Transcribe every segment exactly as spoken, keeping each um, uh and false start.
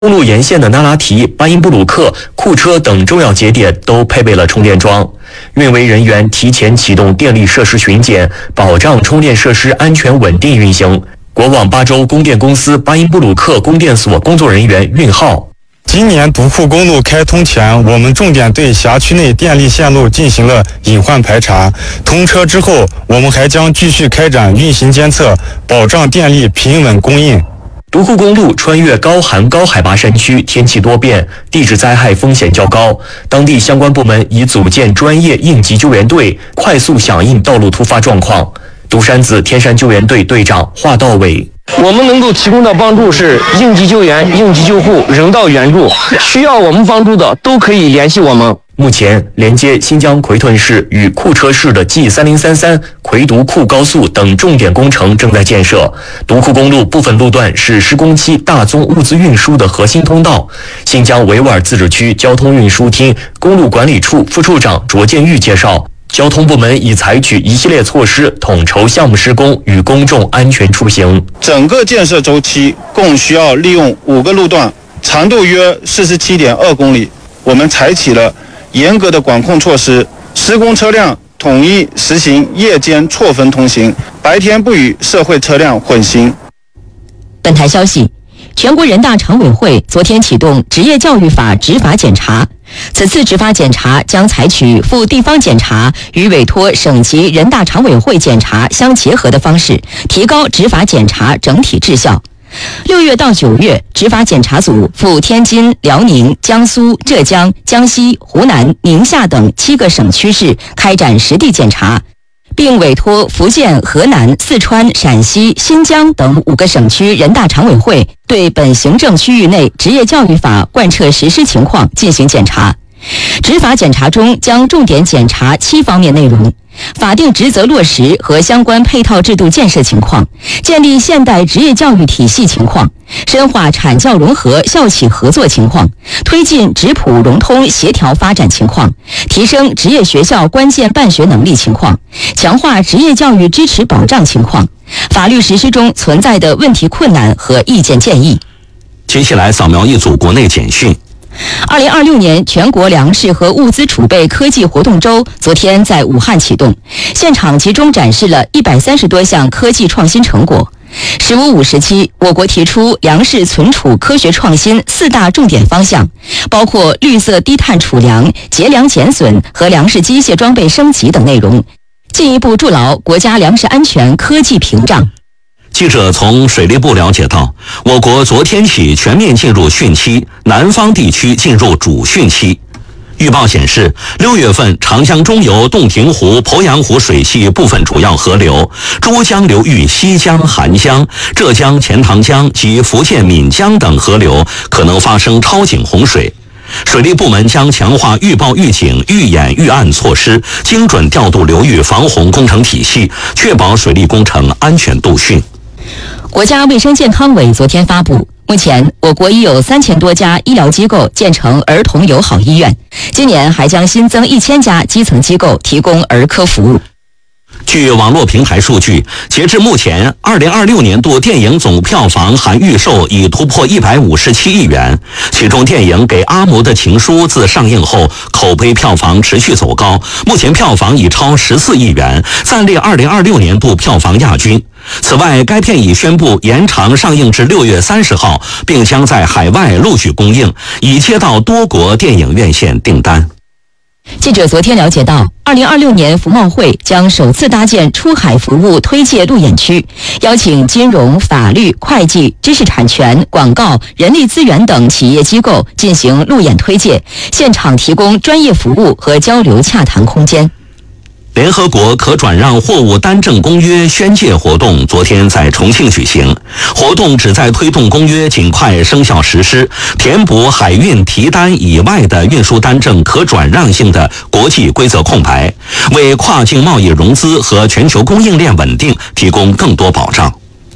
公路沿线的那拉提、巴音布鲁克、库车等重要节点都配备了充电桩。运维人员提前启动电力设施巡检，保障充电设施安全稳定运行。国网巴州供电公司巴音布鲁克供电所工作人员运浩。 今年独库公路开通前，我们重点对辖区内电力线路进行了隐患排查。通车之后，我们还将继续开展运行监测，保障电力平稳供应。 独库公路穿越高寒高海拔山区，天气多变，地质灾害风险较高。当地相关部门已组建专业应急救援队，快速响应道路突发状况。独山子天山救援队队长华道伟。 我们能够提供的帮助是应急救援、应急救护、人道援助，需要我们帮助的都可以联系我们。 目前，连接新疆奎屯市与库车市的 G 三零三三奎独库高速等重点工程正在建设。独库公路部分路段是施工期大宗物资运输的核心通道。新疆维吾尔自治区交通运输厅公路管理处副处长卓建玉介绍，交通部门已采取一系列措施，统筹项目施工与公众安全出行。 整个建设周期共需要利用五个路段，长度约四十七点二公里。我们采取了严格的管控措施，施工车辆统一实行夜间错峰通行，白天不与社会车辆混行。 本台消息，全国人大常委会昨天启动职业教育法执法检查，此次执法检查将采取赴地方检查与委托省级人大常委会检查相结合的方式，提高执法检查整体质效。六月到九月，执法检查组赴天津、辽宁、江苏、浙江、江西、湖南、宁夏等七个省区市开展实地检查，并委托福建、河南、四川、陕西、新疆等五个省区人大常委会对本行政区域内职业教育法贯彻实施情况进行检查。执法检查中将重点检查七方面内容：法定职责落实和相关配套制度建设情况，建立现代职业教育体系情况，深化产教融合校企合作情况，推进职普融通协调发展情况，提升职业学校关键办学能力情况，强化职业教育支持保障情况，法律实施中存在的问题困难和意见建议。 接下来扫描一组国内简讯。 二零二六年全国粮食和物资储备科技活动周昨天在武汉启动，现场集中展示了一百三十多项科技创新成果。十五五时期，我国提出粮食存储科学创新四大重点方向，包括绿色低碳储粮、节粮减损和粮食机械装备升级等内容，进一步筑牢国家粮食安全科技屏障。 记者从水利部了解到，我国昨天起全面进入汛期，南方地区进入主汛期。预报显示，六月份长江中游洞庭湖、鄱阳湖水系部分主要河流、珠江流域西江、韩江、浙江钱塘江及福建闽江等河流可能发生超警洪水。水利部门将强化预报预警、预演预案措施，精准调度流域防洪工程体系，确保水利工程安全度汛。 国家卫生健康委昨天发布，目前我国已有三千多家医疗机构建成儿童友好医院，今年还将新增一千家基层机构提供儿科服务。 据网络平台数据，截至目前，二零二六年度电影总票房含预售已突破一百五十七亿元。其中，电影《给阿嬷的情书》自上映后，口碑票房持续走高，目前票房已超十四亿元，暂列二零二六年度票房亚军。此外，该片已宣布延长上映至六月三十号，并将在海外陆续公映，已接到多国电影院线订单。 记者昨天了解到，二零二六年服贸会将首次搭建出海服务推介路演区，邀请金融、法律、会计、知识产权、广告、人力资源等企业机构进行路演推介，现场提供专业服务和交流洽谈空间。 联合国可转让货物单证公约宣介活动昨天在重庆举行，活动旨在推动公约尽快生效实施，填补海运提单以外的运输单证可转让性的国际规则空白，为跨境贸易融资和全球供应链稳定提供更多保障。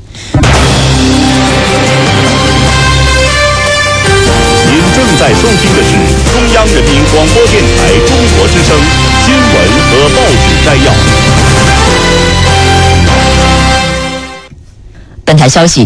您正在收听的是中央人民广播电台中国之声新闻和报纸摘要。 本台消息，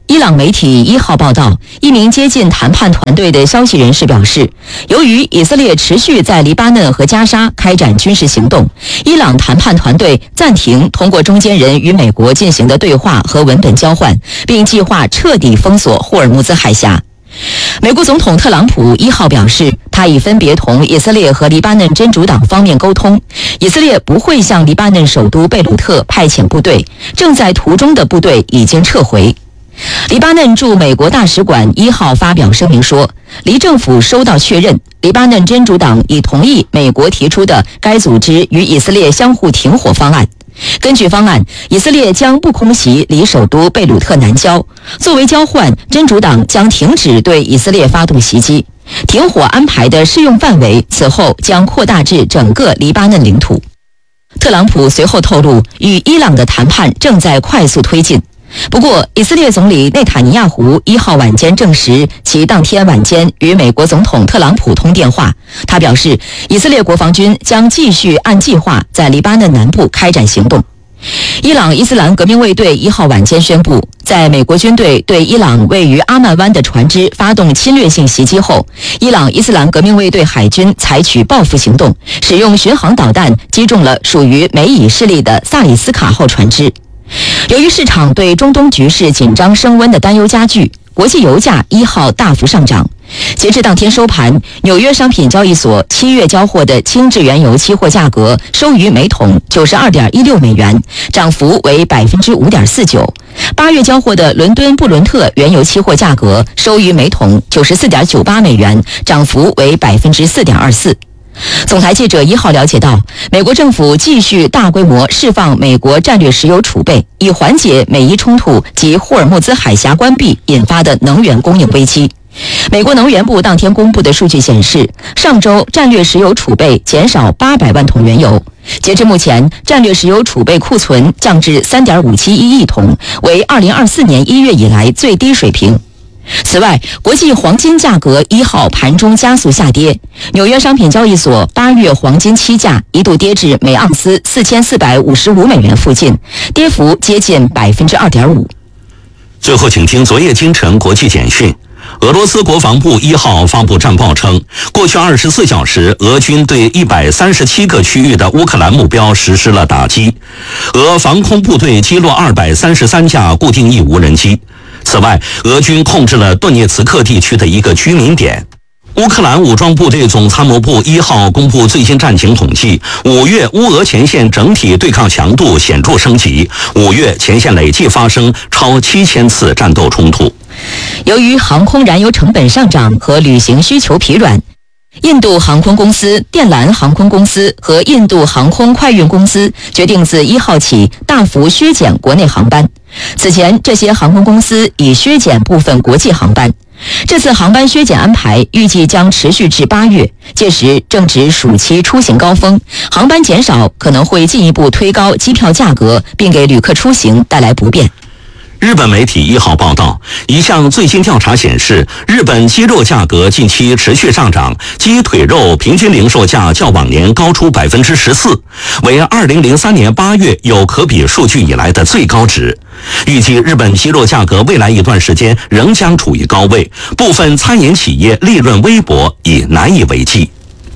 伊朗媒体一号报道，一名接近谈判团队的消息人士表示，由于以色列持续在黎巴嫩和加沙开展军事行动，伊朗谈判团队暂停通过中间人与美国进行的对话和文本交换，并计划彻底封锁霍尔木兹海峡。美国总统特朗普一号表示，他已分别同以色列和黎巴嫩真主党方面沟通，以色列不会向黎巴嫩首都贝鲁特派遣部队，正在途中的部队已经撤回。黎巴嫩驻美国大使馆一号发表声明说，黎政府收到确认，黎巴嫩真主党已同意美国提出的该组织与以色列相互停火方案。根据方案，以色列将不空袭离首都贝鲁特南郊，作为交换，真主党将停止对以色列发动袭击。停火安排的适用范围此后将扩大至整个黎巴嫩领土。特朗普随后透露，与伊朗的谈判正在快速推进。不过，以色列总理内塔尼亚胡一号晚间证实，其当天晚间与美国总统特朗普通电话。他表示，以色列国防军将继续按计划在黎巴嫩南部开展行动。伊朗伊斯兰革命卫队一号晚间宣布，在美国军队对伊朗位于阿曼湾的船只发动侵略性袭击后，伊朗伊斯兰革命卫队海军采取报复行动，使用巡航导弹击中了属于美以势力的萨里斯卡号船只。由于市场对中东局势紧张升温的担忧加剧，国际油价一号大幅上涨。截至当天收盘，纽约商品交易所七月交货的轻质原油期货价格收于每桶九十二点一六美元，涨幅为百分之五点四九。八月交货的伦敦布伦特原油期货价格收于每桶九十四点九八美元，涨幅为百分之四点二四。总台记者一号了解到，美国政府继续大规模释放美国战略石油储备，以缓解美伊冲突及霍尔木兹海峡关闭引发的能源供应危机。美国能源部当天公布的数据显示，上周战略石油储备减少八百万桶原油，截至目前，战略石油储备库存降至 三点五七一亿桶，为二零二四年一月以来最低水平。此外，国际黄金价格一号盘中加速下跌，纽约商品交易所八月黄金期价一度跌至每盎司四千四百五十五美元附近，跌幅接近百分之二点五。 最后，请听昨夜今晨国际简讯。俄罗斯国防部一号发布战报称，过去二十四小时，俄军对一百三十七个区域的乌克兰目标实施了打击。俄防空部队击落二百三十三架固定翼无人机。此外，俄军控制了顿涅茨克地区的一个居民点。乌克兰武装部队总参谋部一号公布最新战情统计，五月乌俄前线整体对抗强度显著升级，五月前线累计发生超七千次战斗冲突。 由于航空燃油成本上涨和旅行需求疲软，印度航空公司、电缆航空公司和印度航空快运公司决定自一号起大幅削减国内航班。此前，这些航空公司已削减部分国际航班。这次航班削减安排预计将持续至八月，届时正值暑期出行高峰，航班减少可能会进一步推高机票价格，并给旅客出行带来不便。 日本媒体一号报道，一项最新调查显示，日本鸡肉价格近期持续上涨，鸡腿肉平均零售价较往年高出百分之十四，为二零零三年八月有可比数据以来的最高值。预计日本鸡肉价格未来一段时间仍将处于高位，部分餐饮企业利润微薄，已难以为继。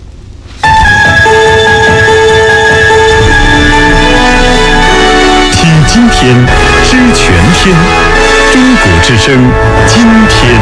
听今天，知全天。中国之声，今天。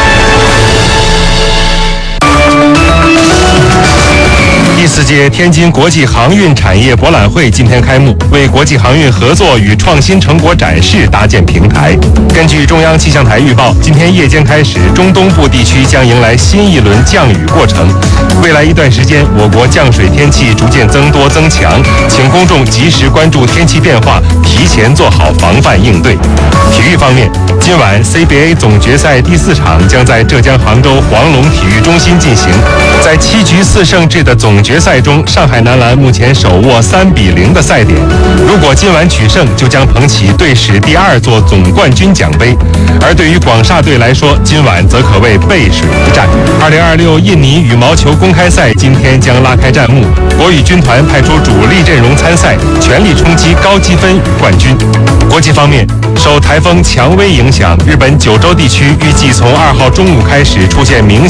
第四届天津国际航运产业博览会今天开幕，为国际航运合作与创新成果展示搭建平台。根据中央气象台预报，今天夜间开始，中东部地区将迎来新一轮降雨过程。未来一段时间，我国降水天气逐渐增多增强，请公众及时关注天气变化，提前做好防范应对。体育方面，今晚 C B A 总决赛第四场将在浙江杭州黄龙体育中心进行，在七局四胜制的总决赛赛中，上海男篮目前手握三比零的赛点。如果今晚取胜，就将捧起队史第二座总冠军奖杯。而对于广厦队来说，今晚则可谓背水一战。二零二六印尼羽毛球公开赛今天将拉开战幕，国羽军团派出主力阵容参赛，全力冲击高积分与冠军。国际方面，受台风蔷薇影响，日本九州地区预计从二号中午开始出现明显